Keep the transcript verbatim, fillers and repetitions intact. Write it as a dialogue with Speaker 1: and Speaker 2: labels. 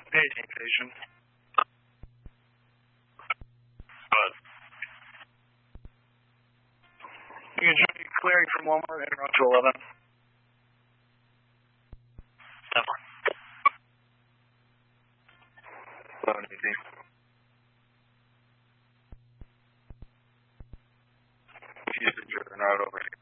Speaker 1: eighteen station.
Speaker 2: Good.
Speaker 1: You can show me clearing from Walmart and route to eleven.
Speaker 2: Definitely.
Speaker 1: eleven eighteen. You just adjourn right over here.